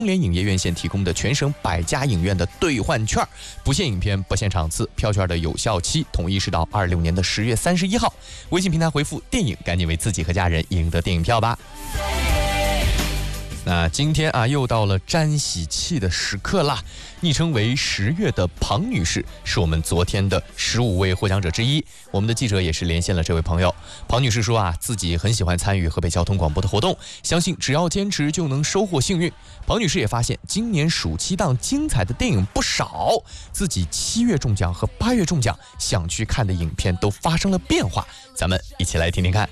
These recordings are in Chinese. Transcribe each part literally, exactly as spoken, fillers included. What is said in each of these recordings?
联影业院线提供的全省百家影院的兑换券，不限影片，不限场次，票券的有效期统一是到二六年的十月三十一号。微信平台回复电影，赶紧为自己和家人赢得电影票吧。那今天啊，又到了沾喜气的时刻啦！昵称为十月的庞女士是我们昨天的十五位获奖者之一。我们的记者也是连线了这位朋友。庞女士说啊，自己很喜欢参与河北交通广播的活动，相信只要坚持就能收获幸运。庞女士也发现，今年暑期档精彩的电影不少，自己七月中奖和八月中奖，想去看的影片都发生了变化。咱们一起来听听看。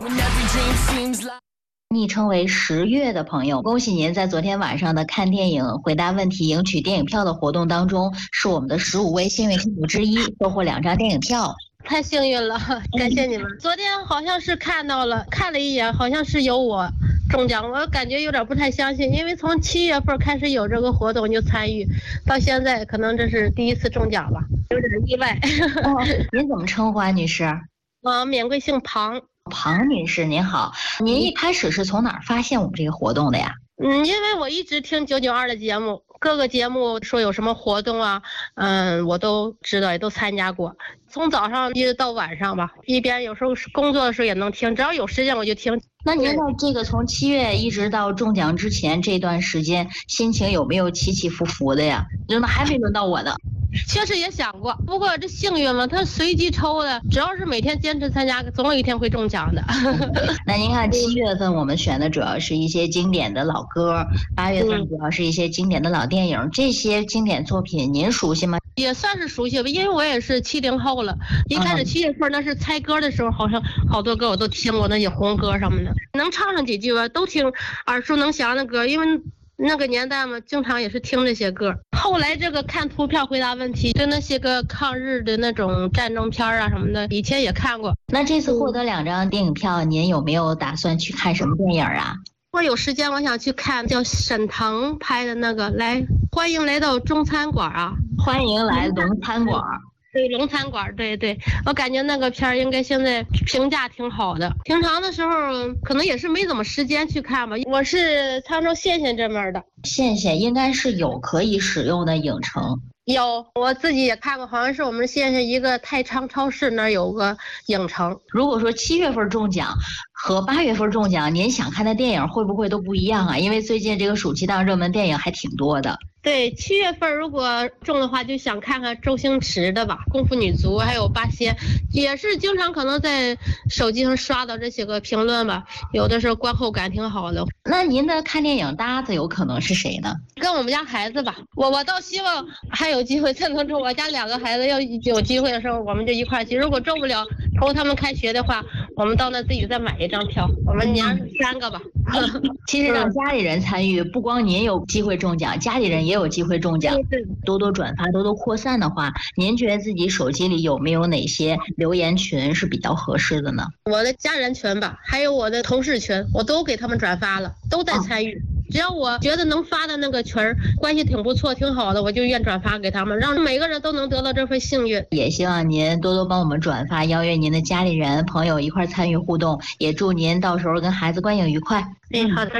昵称为十月的朋友，恭喜您在昨天晚上的看电影回答问题赢取电影票的活动当中，是我们的十五位幸运听友之一，收获两张电影票。 太幸运了，感谢你们。昨天好像是看到了，看了一眼，好像是有我中奖，我感觉有点不太相信，因为从七月份开始有这个活动就参与，到现在可能这是第一次中奖吧，有点意外。 哦，您怎么称呼啊，女士？ 啊，免贵姓庞。 庞女士您好，您一开始是从哪儿发现我们这个活动的呀？ 嗯，因为我一直听九九二的节目，各个节目说有什么活动啊，嗯，我都知道，也都参加过。从早上一直到晚上吧，一边有时候工作的时候也能听，只要有时间我就听。 那您在这个从七月一直到中奖之前这段时间，心情有没有起起伏伏的呀？怎么还没轮到我的？ 确实也想过，不过这幸运嘛，它随机抽的，只要是每天坚持参加，总有一天会中奖的。 那您看，七月份我们选的主要是一些经典的老歌，八月份主要是一些经典的老电影，这些经典作品您熟悉吗？ 也算是熟悉吧，因为我也是七零后了。一开始七月份那是猜歌的时候，好像好多歌我都听过，那些红歌什么的，能唱上几句吧，都听耳熟能详的歌，因为那个年代嘛，经常也是听这些歌。后来这个看图片回答问题，就那些个抗日的那种战争片啊什么的，以前也看过。 那这次获得两张电影票，您有没有打算去看什么电影啊？ 我有时间，我想去看叫沈腾拍的那个来，欢迎来到中餐馆啊， 欢迎来龙餐馆。 对，龙餐馆，对对，我感觉那个片儿应该现在评价挺好的。平常的时候可能也是没怎么时间去看吧。我是沧州县县这边的， 县县应该是有可以使用的影城。 有，我自己也看过，好像是我们县县一个太昌超市那儿有个影城。 如果说七月份中奖和八月份中奖，您想看的电影会不会都不一样啊？因为最近这个暑期档热门电影还挺多的。 对，七月份如果中的话，就想看看周星驰的吧，功夫女足，还有八仙，也是经常可能在手机上刷到这些个评论吧，有的时候观后感挺好的。 那您的看电影搭子有可能是谁呢？ 跟我们家孩子吧，我我倒希望还有机会再能中，我家两个孩子要有机会的时候，我们就一块去。如果中不了，头他们开学的话，我们到那自己再买一张票，我们娘三个吧。 其实让家里人参与，不光您有机会中奖，家里人也有机会中奖。多多转发，多多扩散的话，您觉得自己手机里有没有哪些留言群是比较合适的呢？ 我的家人群吧，还有我的同事群，我都给他们转发了，都在参与。只要我觉得能发的那个群儿关系挺不错挺好的，我就愿转发给他们，让每个人都能得到这份幸运。 也希望您多多帮我们转发，邀约您的家里人朋友一块参与互动，也祝您到时候跟孩子观影愉快。 嗯，好的。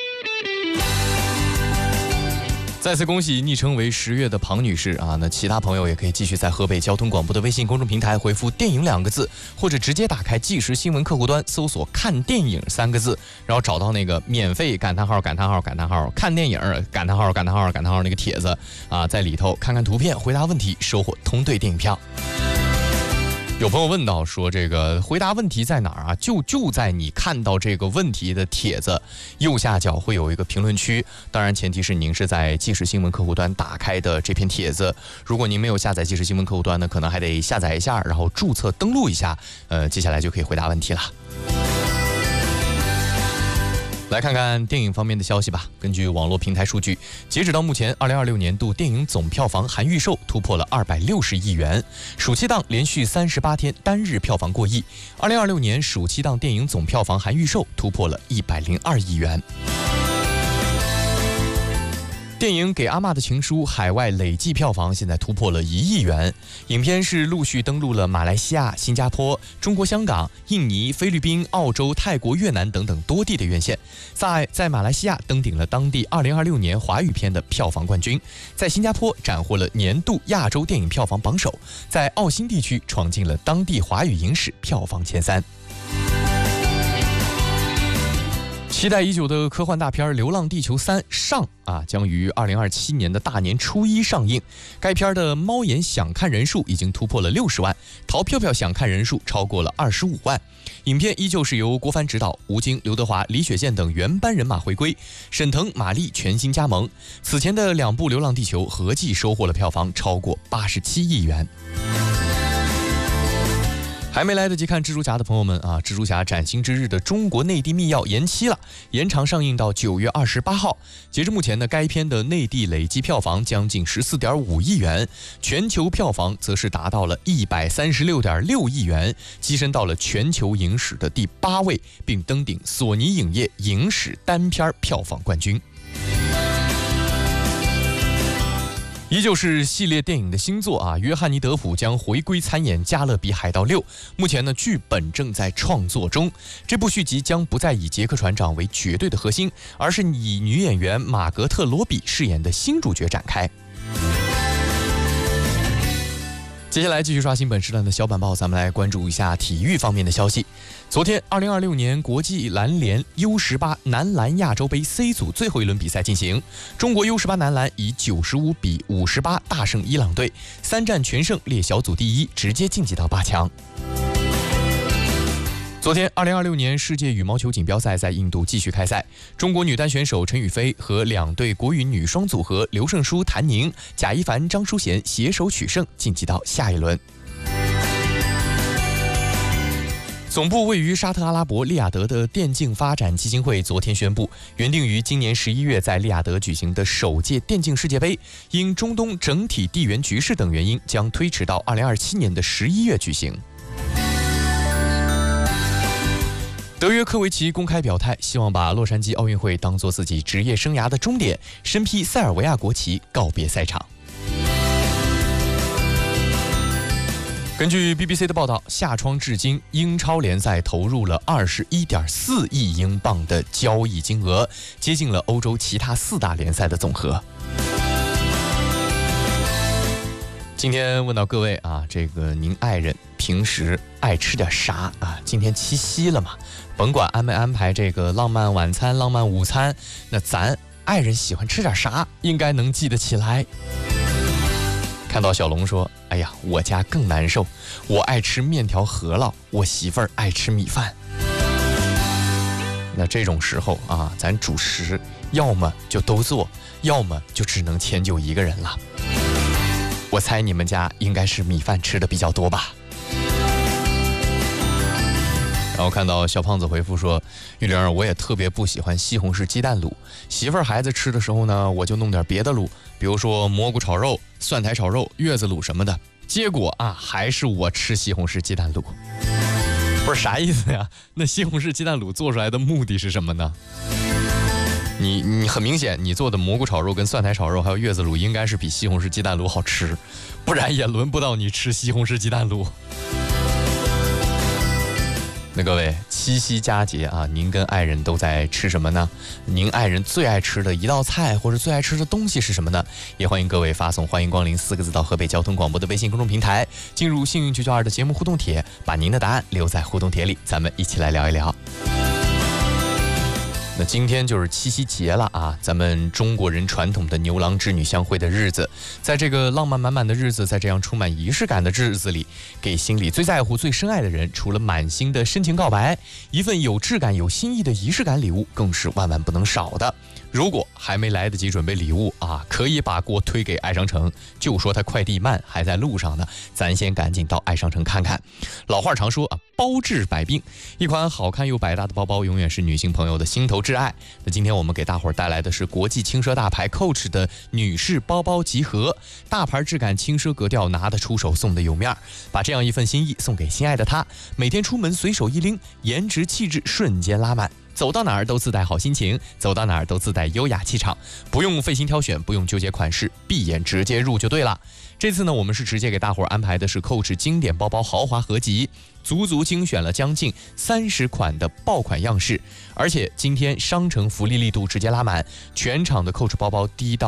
再次恭喜昵称为十月的庞女士啊！那其他朋友也可以继续在河北交通广播的微信公众平台回复电影两个字，或者直接打开即时新闻客户端搜索看电影三个字，然后找到那个免费感叹号感叹号感叹号看电影感叹号感叹号感叹号那个帖子啊，在里头看看图片，回答问题，收获通兑电影票。有朋友问到说，这个回答问题在哪儿啊？就就在你看到这个问题的帖子右下角会有一个评论区，当然前提是您是在即时新闻客户端打开的这篇帖子。如果您没有下载即时新闻客户端呢，可能还得下载一下，然后注册登录一下，呃，接下来就可以回答问题了。来看看电影方面的消息吧。根据网络平台数据，截止到目前，二零二六年度电影总票房含预售突破了二百六十亿元，暑期档连续三十八天单日票房过亿。二零二六年暑期档电影总票房含预售突破了一百零二亿元。 电影《给阿嬷的情书》海外累计票房现在突破了一亿元。影片是陆续登陆了马来西亚、新加坡、中国香港、印尼、菲律宾、澳洲、泰国、越南等等多地的院线。在在马来西亚登顶了当地二零二六年华语片的票房冠军，在新加坡斩获了年度亚洲电影票房榜首，在澳新地区闯进了当地华语影史票房前三。期待已久的科幻大片《流浪地球三：上》啊，将于二零二七年的大年初一上映。该片的猫眼想看人数已经突破了六十万，淘票票想看人数超过了二十五万。影片依旧是由郭帆执导，吴京、刘德华、李雪健等原班人马回归，沈腾、马丽全新加盟。此前的两部《流浪地球》合计收获了票房超过八十七亿元。还没来得及看蜘蛛侠的朋友们啊，蜘蛛侠崭新之日的中国内地密钥延期了，延长上映到九月二十八号。截至目前呢，该片的内地累计票房将近十四点五亿元，全球票房则是达到了一百三十六点六亿元，跻身到了全球影史的第八位，并登顶索尼影业影史单片票房冠军。依旧是系列电影的新作啊，约翰尼·德普将回归参演《加勒比海盗六》。目前呢，剧本正在创作中。这部续集将不再以杰克船长为绝对的核心，而是以女演员玛格特·罗比饰演的新主角展开。接下来继续刷新本时段的小板报，咱们来关注一下体育方面的消息。昨天，二零二六年国际篮联 U 十八 男篮亚洲杯 C 组最后一轮比赛进行，中国 U 十八 男篮以九十五比五十八大胜伊朗队，三战全胜，列小组第一，直接晋级到八强。昨天，二零二六年世界羽毛球锦标赛在印度继续开赛。中国女单选手陈雨菲和两队国羽女双组合刘胜书、谭宁、贾一凡、张淑娴携手取胜，晋级到下一轮。总部位于沙特阿拉伯利雅得的电竞发展基金会昨天宣布，原定于今年十一月在利雅得举行的首届电竞世界杯，因中东整体地缘局势等原因，将推迟到二零二七年的十一月举行。德约科维奇公开表态，希望把洛杉矶奥运会当作自己职业生涯的终点，身披塞尔维亚国旗告别赛场。根据 B B C 的报道，夏窗至今，英超联赛投入了二十一点四亿英镑的交易金额，接近了欧洲其他四大联赛的总和。今天问到各位啊，这个您爱人平时爱吃点啥啊？今天七夕了嘛，甭管安没安排这个浪漫晚餐、浪漫午餐，那咱爱人喜欢吃点啥，应该能记得起来。看到小龙说：“哎呀，我家更难受，我爱吃面条饸饹，我媳妇儿爱吃米饭。”那这种时候啊，咱主食要么就都做，要么就只能迁就一个人了。我猜你们家应该是米饭吃的比较多吧。然后看到小胖子回复说：“玉玲儿，我也特别不喜欢西红柿鸡蛋卤，媳妇儿孩子吃的时候呢，我就弄点别的卤，比如说蘑菇炒肉、蒜苔炒肉、月子卤什么的。结果啊，还是我吃西红柿鸡蛋卤。不是啥意思呀？那西红柿鸡蛋卤做出来的目的是什么呢？你你很明显，你做的蘑菇炒肉跟蒜苔炒肉还有月子卤应该是比西红柿鸡蛋卤好吃，不然也轮不到你吃西红柿鸡蛋卤。”那各位，七夕佳节啊，您跟爱人都在吃什么呢？您爱人最爱吃的一道菜或者最爱吃的东西是什么呢？也欢迎各位发送欢迎光临四个字到河北交通广播的微信公众平台，进入幸运九九二的节目互动帖，把您的答案留在互动帖里，咱们一起来聊一聊。那今天就是七夕节了啊，咱们中国人传统的牛郎织女相会的日子，在这个浪漫满满的日子，在这样充满仪式感的日子里，给心里最在乎最深爱的人，除了满心的深情告白，一份有质感有新意的仪式感礼物更是万万不能少的。如果还没来得及准备礼物啊，可以把锅推给爱商城，就说他快递慢还在路上呢，咱先赶紧到爱商城看看。老话常说啊，包治百病，一款好看又百搭的包包永远是女性朋友的心头挚爱。那今天我们给大伙儿带来的是国际轻奢大牌 Coach 的女士包包集合，大牌质感，轻奢格调，拿得出手，送得有面儿。把这样一份心意送给心爱的他，每天出门随手一拎，颜值气质瞬间拉满。 走到哪儿都自带好心情，走到哪儿都自带优雅气场，不用费心挑选，不用纠结款式，闭眼直接入就对了。这次呢，我们是直接给大伙儿安排的是 Coach 经典包包豪华合集，足足精选了将近三十款的爆款样式，而且今天商城福利力度直接拉满，全场的 Coach 包包低到